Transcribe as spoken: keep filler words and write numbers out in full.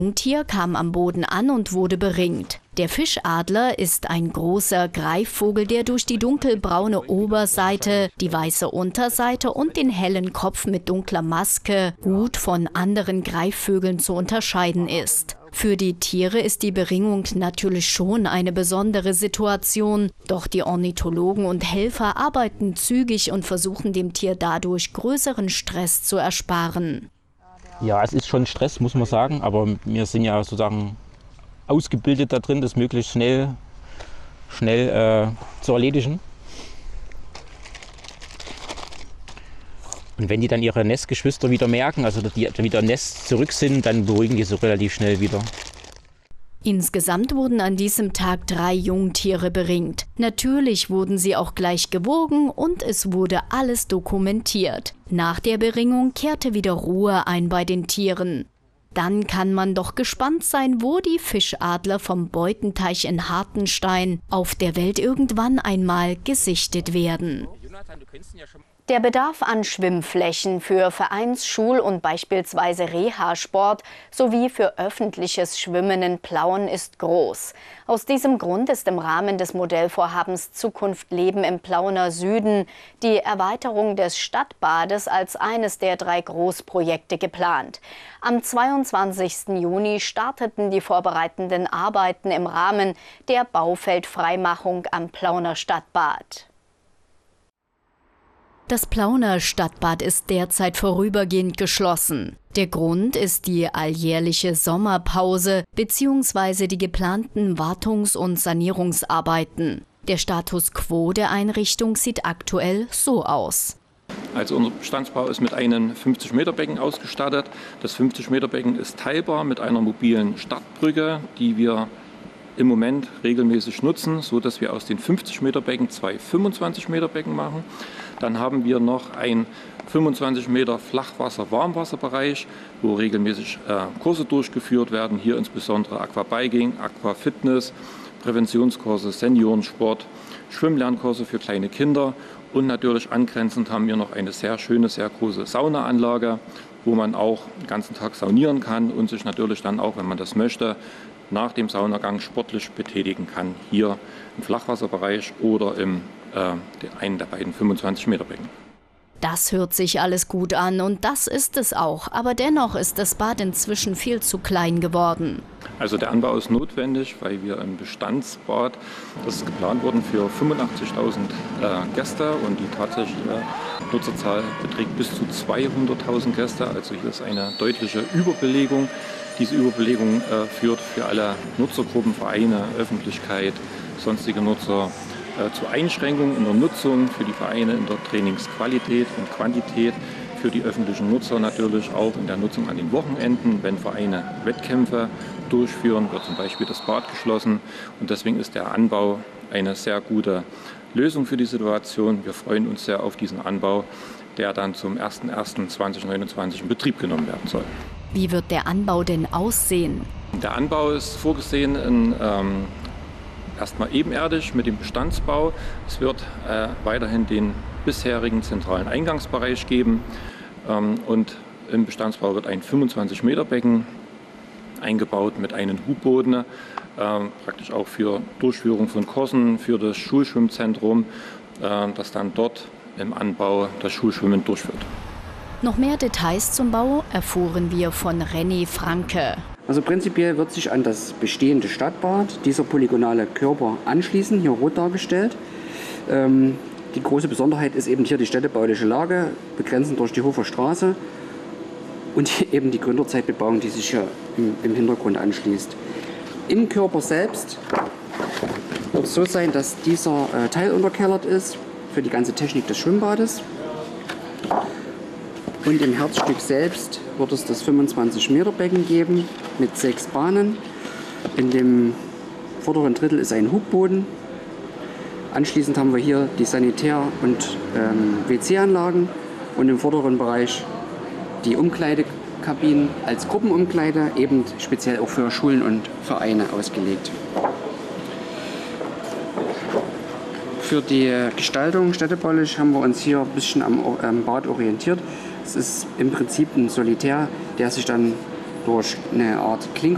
Ein Tier kam am Boden an und wurde beringt. Der Fischadler ist ein großer Greifvogel, der durch die dunkelbraune Oberseite, die weiße Unterseite und den hellen Kopf mit dunkler Maske gut von anderen Greifvögeln zu unterscheiden ist. Für die Tiere ist die Beringung natürlich schon eine besondere Situation, doch die Ornithologen und Helfer arbeiten zügig und versuchen dem Tier dadurch größeren Stress zu ersparen. Ja, es ist schon Stress, muss man sagen, aber wir sind ja sozusagen ausgebildet da drin, das möglichst schnell, schnell äh, zu erledigen. Und wenn die dann ihre Nestgeschwister wieder merken, also die wieder Nest zurück sind, dann beruhigen die so relativ schnell wieder. Insgesamt wurden an diesem Tag drei Jungtiere beringt. Natürlich wurden sie auch gleich gewogen und es wurde alles dokumentiert. Nach der Beringung kehrte wieder Ruhe ein bei den Tieren. Dann kann man doch gespannt sein, wo die Fischadler vom Beutenteich in Hartenstein auf der Welt irgendwann einmal gesichtet werden. Der Bedarf an Schwimmflächen für Vereins-, Schul- und beispielsweise Reha-Sport sowie für öffentliches Schwimmen in Plauen ist groß. Aus diesem Grund ist im Rahmen des Modellvorhabens Zukunft Leben im Plauener Süden die Erweiterung des Stadtbades als eines der drei Großprojekte geplant. Am zweiundzwanzigsten Juni starteten die vorbereitenden Arbeiten im Rahmen der Baufeldfreimachung am Plauener Stadtbad. Das Plauener Stadtbad ist derzeit vorübergehend geschlossen. Der Grund ist die alljährliche Sommerpause bzw. die geplanten Wartungs- und Sanierungsarbeiten. Der Status quo der Einrichtung sieht aktuell so aus. Also unser Bestandsbau ist mit einem fünfzig Meter Becken ausgestattet. Das fünfzig Meter Becken ist teilbar mit einer mobilen Startbrücke, die wir im Moment regelmäßig nutzen, so dass wir aus den fünfzig Meter Becken zwei fünfundzwanzig Meter Becken machen. Dann haben wir noch ein fünfundzwanzig Meter Flachwasser-Warmwasserbereich, wo regelmäßig äh, Kurse durchgeführt werden. Hier insbesondere Aquabiking, Aquafitness, Präventionskurse, Seniorensport, Schwimmlernkurse für kleine Kinder. Und natürlich angrenzend haben wir noch eine sehr schöne, sehr große Saunaanlage, wo man auch den ganzen Tag saunieren kann und sich natürlich dann auch, wenn man das möchte, nach dem Saunagang sportlich betätigen kann, hier im Flachwasserbereich oder im äh, einen der beiden fünfundzwanzig Meter Becken. Das hört sich alles gut an und das ist es auch, aber dennoch ist das Bad inzwischen viel zu klein geworden. Also der Anbau ist notwendig, weil wir im Bestandsbad, das ist geplant worden für fünfundachtzigtausend äh, Gäste und die tatsächliche Nutzerzahl beträgt bis zu zweihunderttausend Gäste, also hier ist eine deutliche Überbelegung. Diese Überbelegung äh, führt für alle Nutzergruppen, Vereine, Öffentlichkeit, sonstige Nutzer äh, zu Einschränkungen in der Nutzung, für die Vereine in der Trainingsqualität und Quantität, für die öffentlichen Nutzer natürlich auch in der Nutzung an den Wochenenden. Wenn Vereine Wettkämpfe durchführen, wird zum Beispiel das Bad geschlossen und deswegen ist der Anbau eine sehr gute Lösung für die Situation. Wir freuen uns sehr auf diesen Anbau, der dann zum ersten ersten zweitausendneunundzwanzig in Betrieb genommen werden soll. Wie wird der Anbau denn aussehen? Der Anbau ist vorgesehen in, ähm, erstmal ebenerdig mit dem Bestandsbau. Es wird äh, weiterhin den bisherigen zentralen Eingangsbereich geben ähm, und im Bestandsbau wird ein fünfundzwanzig Meter Becken eingebaut mit einem Hubboden, äh, praktisch auch für Durchführung von Kursen für das Schulschwimmzentrum, äh, das dann dort im Anbau das Schulschwimmen durchführt. Noch mehr Details zum Bau erfuhren wir von René Franke. Also prinzipiell wird sich an das bestehende Stadtbad dieser polygonale Körper anschließen, hier rot dargestellt. Ähm, die große Besonderheit ist eben hier die städtebauliche Lage, begrenzend durch die Hofer Straße und eben die Gründerzeitbebauung, die sich hier im, im Hintergrund anschließt. Im Körper selbst wird es so sein, dass dieser äh, Teil unterkellert ist für die ganze Technik des Schwimmbades. Und im Herzstück selbst wird es das fünfundzwanzig Meter Becken geben mit sechs Bahnen. In dem vorderen Drittel ist ein Hubboden. Anschließend haben wir hier die Sanitär- und ähm, W C-Anlagen und im vorderen Bereich die Umkleidekabinen als Gruppenumkleide, eben speziell auch für Schulen und Vereine ausgelegt. Für die Gestaltung städtebaulich haben wir uns hier ein bisschen am, am Bad orientiert. Es ist im Prinzip ein Solitär, der sich dann durch eine Art Klinker